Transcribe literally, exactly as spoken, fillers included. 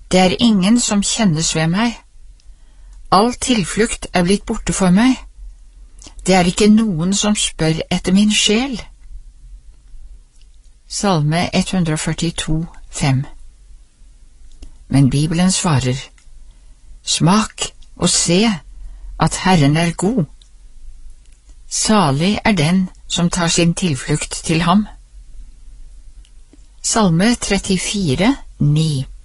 Det er ingen som kjennes ved meg. All tilflukt er blitt borte for meg. Det er ikke noen som spør etter min sjel. Salme ett hundre førtito, fem. Men Bibelen svarer, smak og se at Herren er god. Salig er den som tar sin tilflukt til ham. Salme trettifire, ni.